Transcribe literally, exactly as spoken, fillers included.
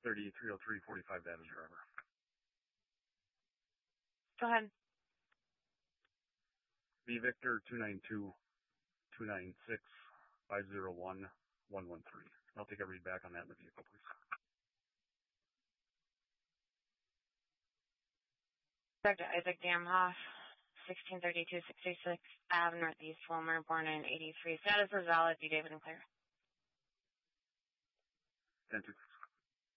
thirty three oh three forty-five damage driver. Go ahead. V Victor two nine two two nine six five zero one one one three. I'll take a read back on that in the vehicle, please. Doctor Isaac Damhoff, sixteen thirty-two sixty-six Ave Northeast, Wilmer, born in eighty-three. Status is valid. D. David and clear. ten two.